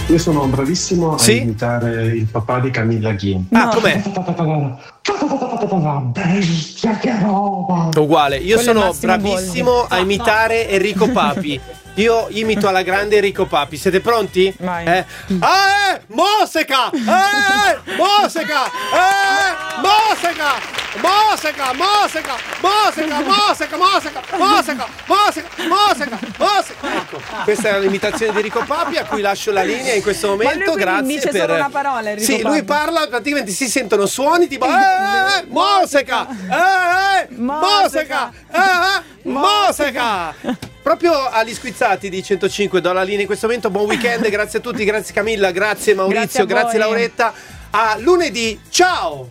Io sono bravissimo a Sì? imitare il papà di Camilla Ghini. Ah, com'è? Bestia, che roba! Uguale. Io Quello è sono Massimo bravissimo a imitare Enrico Papi. Io imito alla grande Enrico Papi. Siete pronti? Vai. Mosca! Mosca! Mosca! Mosca! Mosca! Mosca! Mosca! Mosca! Mosca! Mosca! Mosca! Ecco, questa era l'imitazione di Enrico Papi, a cui lascio la linea in questo Ma lui momento. quindi Grazie dice per... solo una parola, Enrico Sì, lui Papi. parla, praticamente si sentono suoni tipo Mosca! Mosca! Mosca! Proprio agli squizzati di 105 do la linea in questo momento. Buon weekend, grazie a tutti, grazie Camilla, grazie Maurizio, Grazie a voi. grazie Lauretta. A lunedì, ciao!